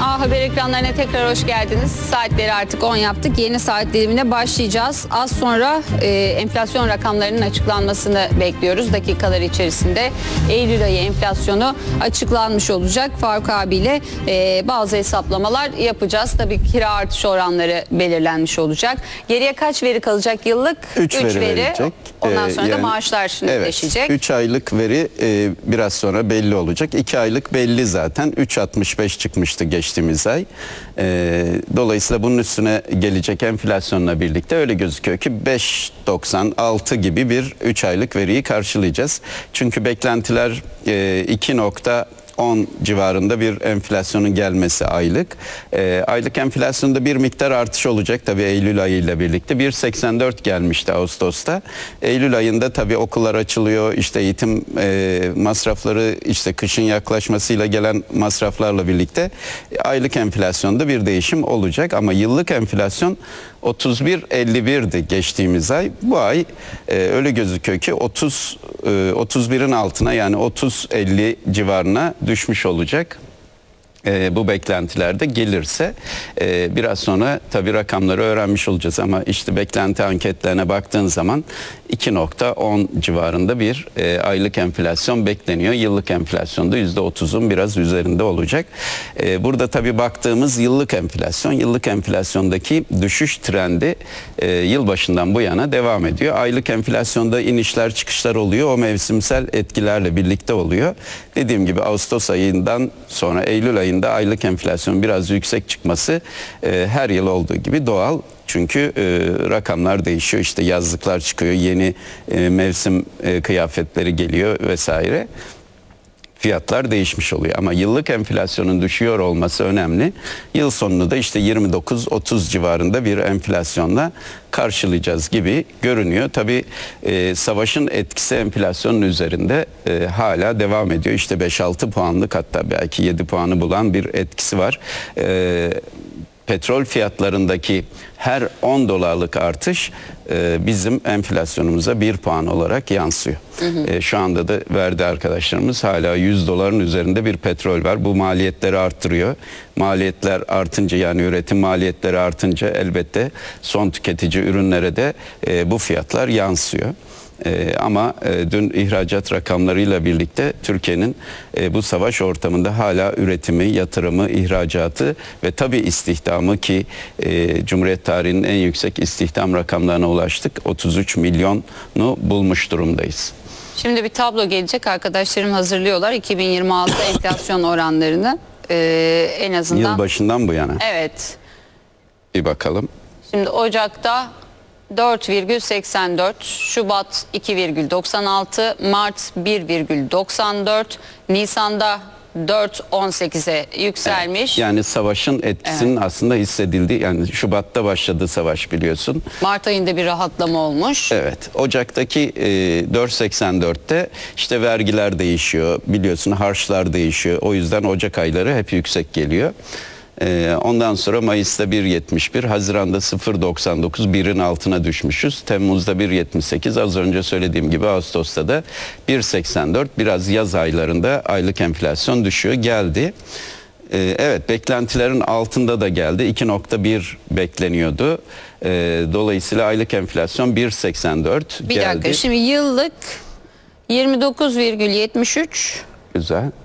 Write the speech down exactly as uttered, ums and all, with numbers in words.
A Haber ekranlarına tekrar hoş geldiniz. Saatleri artık on yaptık. Yeni saat dilimine başlayacağız. Az sonra e, enflasyon rakamlarının açıklanmasını bekliyoruz. Dakikalar içerisinde Eylül ayı enflasyonu açıklanmış olacak. Faruk abiyle e, bazı hesaplamalar yapacağız. Tabii kira artış oranları belirlenmiş olacak. Geriye kaç veri kalacak yıllık? üç veri, veri verecek. Ondan sonra ee, da yani, maaşlar netleşecek. Evet, üç aylık veri e, biraz sonra belli olacak. iki aylık belli zaten. üç virgül altmış beş çıkmıştı geçtiğimiz ay. E, dolayısıyla bunun üstüne gelecek enflasyonla birlikte öyle gözüküyor ki beş virgül doksan altı gibi bir üç aylık veriyi karşılayacağız. Çünkü beklentiler e, iki nokta on civarında bir enflasyonun gelmesi aylık. E, aylık enflasyonda bir miktar artış olacak tabii Eylül ayıyla birlikte. bir virgül seksen dört gelmişti Ağustos'ta. Eylül ayında tabii okullar açılıyor. İşte eğitim e, masrafları, işte kışın yaklaşmasıyla gelen masraflarla birlikte e, aylık enflasyonda bir değişim olacak. Ama yıllık enflasyon otuz bir virgül elli bir'di geçtiğimiz ay. Bu ay e, öyle gözüküyor ki otuz e, otuz bir'in altına, yani otuz elli civarına düşmüş olacak. E, bu beklentilerde gelirse e, biraz sonra tabii rakamları öğrenmiş olacağız ama işte beklenti anketlerine baktığın zaman iki nokta on civarında bir e, aylık enflasyon bekleniyor. Yıllık enflasyonda yüzde otuz'un biraz üzerinde olacak. E, burada tabii baktığımız yıllık enflasyon, yıllık enflasyondaki düşüş trendi e, yılbaşından bu yana devam ediyor. Aylık enflasyonda inişler çıkışlar oluyor. O mevsimsel etkilerle birlikte oluyor. Dediğim gibi Ağustos ayından sonra Eylül ayında aylık enflasyon biraz yüksek çıkması e, her yıl olduğu gibi doğal. Çünkü e, rakamlar değişiyor, işte yazlıklar çıkıyor, yeni e, mevsim e, kıyafetleri geliyor vesaire. Fiyatlar değişmiş oluyor ama yıllık enflasyonun düşüyor olması önemli. Yıl sonunu da işte yirmi dokuz otuz civarında bir enflasyonla karşılayacağız gibi görünüyor. Tabii e, savaşın etkisi enflasyonun üzerinde e, hala devam ediyor. İşte beş altı puanlık, hatta belki yedi puanı bulan bir etkisi var. E, Petrol fiyatlarındaki her on dolarlık artış e, bizim enflasyonumuza bir puan olarak yansıyor. Hı hı. E, şu anda da verdi arkadaşlarımız, hala yüz doların üzerinde bir petrol var. Bu maliyetleri arttırıyor. Maliyetler artınca, yani üretim maliyetleri artınca elbette son tüketici ürünlere de e, bu fiyatlar yansıyor. Ee, ama e, dün ihracat rakamlarıyla birlikte Türkiye'nin e, bu savaş ortamında hala üretimi, yatırımı, ihracatı ve tabii istihdamı, ki e, Cumhuriyet tarihinin en yüksek istihdam rakamlarına ulaştık. otuz üç milyonu bulmuş durumdayız. Şimdi bir tablo gelecek, arkadaşlarım hazırlıyorlar iki bin yirmi altı enflasyon oranlarını ee, en azından. Yılbaşından bu yana. Evet. Bir bakalım. Şimdi Ocak'ta dört virgül seksen dört, Şubat iki virgül doksan altı, Mart bir virgül doksan dört, Nisan'da dört virgül on sekiz'e yükselmiş. Evet, yani savaşın etkisinin evet. aslında hissedildiği, yani Şubat'ta başladı savaş, biliyorsun. Mart ayında bir rahatlama olmuş. Evet, Ocak'taki e, dört virgül seksen dört'te işte vergiler değişiyor, biliyorsun, harçlar değişiyor. O yüzden Ocak ayları hep yüksek geliyor. Ondan sonra Mayıs'ta bir virgül yetmiş bir, Haziran'da sıfır virgül doksan dokuz, birin altına düşmüşüz. Temmuz'da bir virgül yetmiş sekiz, az önce söylediğim gibi Ağustos'ta da bir virgül seksen dört, biraz yaz aylarında aylık enflasyon düşüyor, geldi. Evet, beklentilerin altında da geldi. iki nokta bir bekleniyordu. Dolayısıyla aylık enflasyon bir virgül seksen dört bir geldi. Bir dakika, şimdi yıllık yirmi dokuz virgül yetmiş üç. Güzel.